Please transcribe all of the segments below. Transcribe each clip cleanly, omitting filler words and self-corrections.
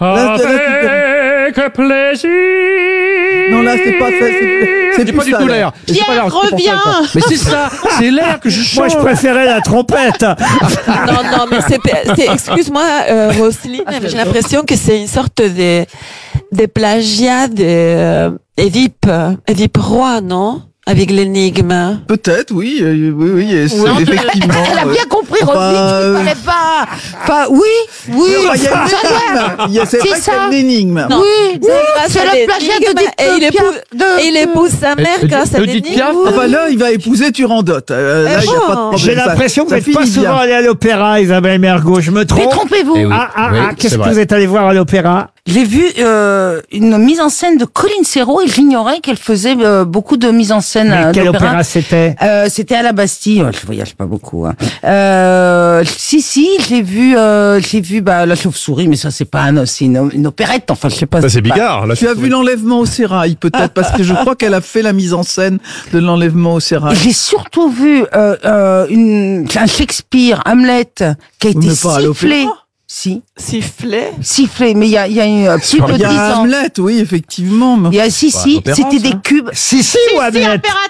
Avec plaisir. Non, là, c'est pas ça. C'est pas du tout l'air. Pierre, reviens. Mais c'est ça, c'est l'air que je chante. Moi, je préférais la trompette. Non, mais excuse-moi, Roselyne, mais j'ai l'impression que c'est une sorte de plagiat de Édipe Roi, non? Avec l'énigme. Peut-être, oui, c'est effectivement. Elle a bien compris, Roselyne, tu parlais pas. Enfin, oui. Il y a une énigme. C'est vrai qu'il y a une énigme. Non. Oui, c'est le plagiat de il épouse sa mère grâce à l'énigme. Enfin, là, il va épouser Turandot. Là, il n'y a pas de problème. J'ai l'impression que vous Ça n'êtes pas finit souvent bien. allé à l'opéra, Isabelle Mergo. Je me trompe. Détrompez-vous. Eh oui. Qu'est-ce c'est que vrai. vous êtes allé voir à l'opéra? J'ai vu une mise en scène de Colline Serrault et j'ignorais qu'elle faisait beaucoup de mise en scène Quel d'opéra. opéra c'était? C'était à la Bastille. Je voyage pas beaucoup. Hein. Si, j'ai vu la chauve-souris, mais ça c'est pas c'est une opérette. Enfin, je sais pas. Ça, c'est pas- Bigard. Là, Tu as vu l'enlèvement au sérail, peut-être, parce que je crois qu'elle a fait la mise en scène de l'enlèvement au sérail. J'ai surtout vu un Shakespeare, Hamlet, qui a été Mais pas à sifflé. l'opéra. Sifflé, mais il y a eu plus de 10 Il y a ans. Hamlet, oui, effectivement. Il y a l'opéra, c'était des cubes. Si, ou Hamlet?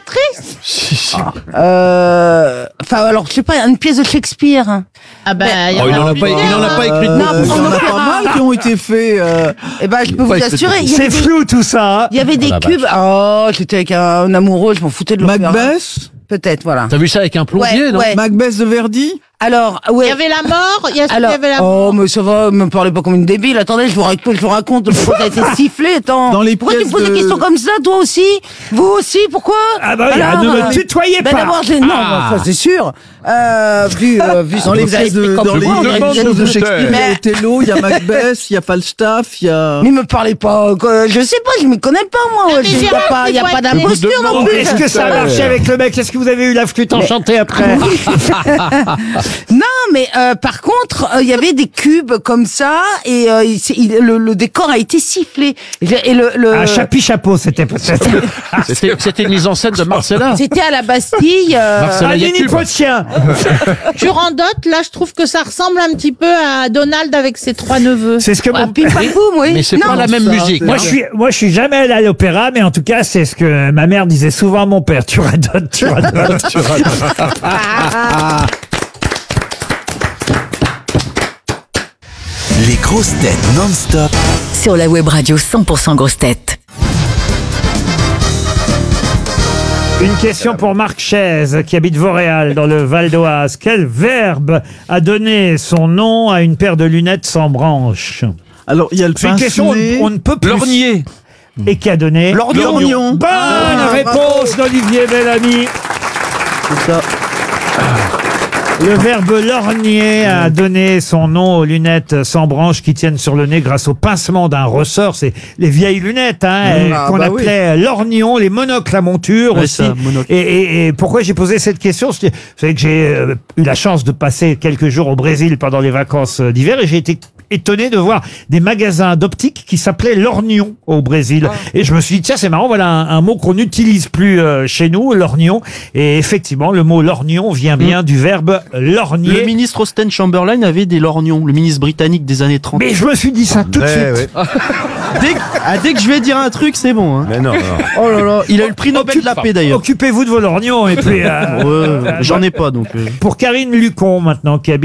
Enfin, alors, je sais pas, une pièce de Shakespeare. Ah ben, Oh, il en a pas écrit de Non, mots. Il y en a pas opéra. mal qui ont été faits. Eh ben, je peux vous pas assurer, il y C'est avait des- flou tout ça. il y avait des la cubes. Oh, j'étais avec un amoureux, je m'en foutais de l'opéra. Macbeth Peut-être, voilà. T'as vu ça avec un plombier, Ouais, non? ouais. Macbeth de Verdi. Alors, ouais. il y avait la mort, il y Alors, avait la oh, mais ça va, me parlez pas comme une débile. Attendez, je vous raconte pourquoi t'as été sifflé. Attends. Dans les Pourquoi tu me pièces poses des de- questions comme ça, toi aussi? Vous aussi, pourquoi? Ah bah, Alors, ne me tutoyez Ben pas. d'abord, non, ça c'est sûr. Vu Dans les vous avez pièces de, fait comme dans les moi, vous pièces demande de de Shakespeare, il y a Mais- Othello, il y a Macbeth, il y a Falstaff, il y a. Mais me parlez pas, je sais pas, je m'y connais pas, moi. Il y a pas d'imposture non plus. Est-ce que ça a marché avec le mec? Est-ce que vous avez eu la flûte enchantée après? Non, mais par contre, il y avait des cubes comme ça et le décor a été sifflé. Et Un chapeau, c'était peut-être. C'était une mise en scène de Marcella. c'était à la Bastille. Marcella. Un il y a mini cube. pot de chien. Turandot, là, je trouve que ça ressemble un petit peu à Donald avec ses 3 neveux. C'est ce que Ah, mon pim pam poum, oui. Mais c'est Non, pas la même ça, musique. c'est- Moi, je suis jamais allé à l'opéra, mais en tout cas, c'est ce que ma mère disait souvent à mon père. Tu radotes. Les grosses têtes non-stop. Sur la web radio 100% grosses têtes. Une question pour Marc Chaise, qui habite Vauréal, dans le Val d'Oise. Quel verbe a donné son nom à une paire de lunettes sans branches? Alors, il y a le C'est une question pince-nez. on ne peut plus. Lorgnier. Et qui a donné? Lorgnon. Bonne Ah, réponse d'Olivier Bellamy. C'est ça. Le verbe lorgner a donné son nom aux lunettes sans branches qui tiennent sur le nez grâce au pincement d'un ressort. C'est les vieilles lunettes qu'on bah oui. appelait lorgnons, les monocles à monture Ouais, aussi. ça, monocle. Et pourquoi j'ai posé cette question? Vous savez que j'ai eu la chance de passer quelques jours au Brésil pendant les vacances d'hiver et j'ai été étonné de voir des magasins d'optique qui s'appelaient lorgnon au Brésil. Et je me suis dit, tiens, c'est marrant, voilà un mot qu'on n'utilise plus chez nous, lorgnon. Et effectivement, le mot lorgnon vient bien du verbe lorgner. Le ministre Austen Chamberlain avait des lorgnons, le ministre britannique des années 30. Mais je me suis dit ça tout de suite. Dès que je vais dire un truc, c'est bon. Hein. Mais non. Oh là là, il a eu le prix Nobel de la paix d'ailleurs. Occupez-vous de vos lorgnons. Et puis, J'en ai pas donc. pour Karine Lucon maintenant, qui habite